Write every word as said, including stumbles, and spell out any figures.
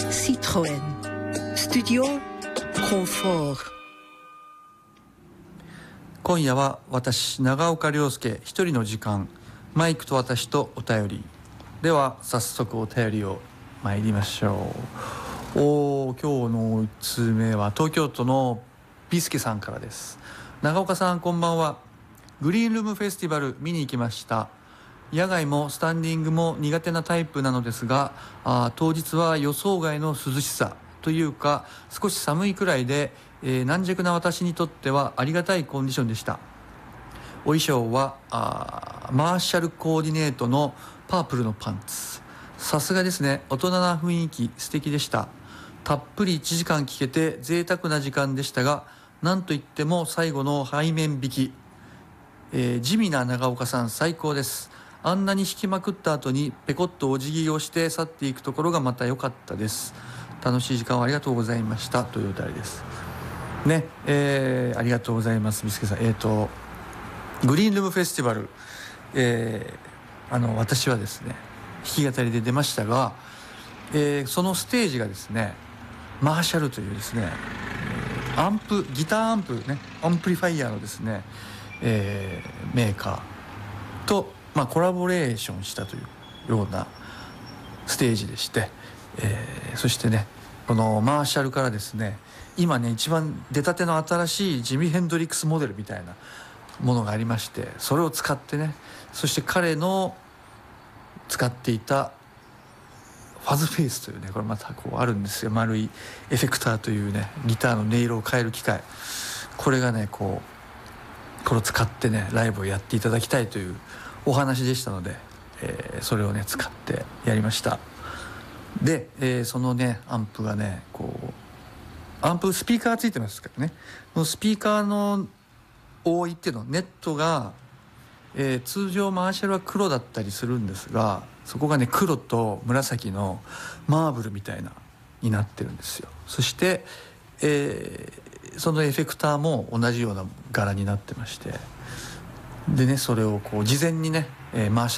Citroën Studio Confort。 今夜は私長岡亮介一人の時間、マイクと私とお便りでは、早速お便りを参りましょう。お今日のいちつうめは東京都のビスケさんからです。長岡さんこんばんは。グリーンルームフェスティバル見に行きました。野外もスタンディングも苦手なタイプなのですが、あ当日は予想外の涼しさというか少し寒いくらいで、えー、軟弱な私にとってはありがたいコンディションでした。お衣装はあマーシャルコーディネートのパープルのパンツ。さすがですね、大人な雰囲気素敵でした。たっぷりいちじかん聴けて贅沢な時間でしたが、なんといっても最後の背面引き、えー、地味な長岡さん最高です。あんなに弾きまくった後にペコッとお辞儀をして去っていくところがまた良かったです。楽しい時間をありがとうございましたというお便りですね。えー、ありがとうございますビスケさん。えーとグリーンルームフェスティバル、えー、あの私はですね弾き語りで出ましたが、えー、そのステージがですねマーシャルというですねアンプギターアンプねアンプリファイヤーのですね、えー、メーカーと、まあ、コラボレーションしたというようなステージでして、えー、そしてねこのマーシャルからですね今ね一番出たての新しいジミ・ヘンドリックスモデルみたいなものがありまして、それを使ってね、そして彼の使っていたファズフェイスというね、これまたこうあるんですよ、丸いエフェクターというねギターの音色を変える機械、これがねこうこれを使ってねライブをやっていただきたいというお話でしたので、えー、それをね使ってやりました。で、えー、そのねアンプがねこうアンプスピーカーついてますからね、このスピーカーの覆いっていうのネットが、えー、通常マーシャルは黒だったりするんですが、そこがね黒と紫のマーブルみたいなになってるんですよ。そして、えー、そのエフェクターも同じような柄になってまして、でねそれをこう事前にね、えー、マーシャル